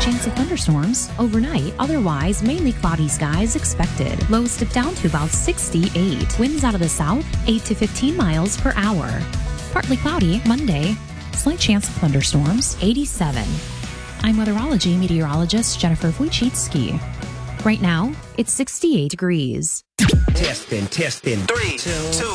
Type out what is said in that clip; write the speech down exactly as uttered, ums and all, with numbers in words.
chance of thunderstorms. Overnight, otherwise mainly cloudy skies expected. Lows dip down to about sixty-eight. Winds out of the south, eight to fifteen miles per hour. Partly cloudy Monday. Slight chance of thunderstorms, eighty-seven. I'm weatherology meteorologist Jennifer Wojcicki. Right now, it's sixty-eight degrees. Testing, testing. Three, two, two.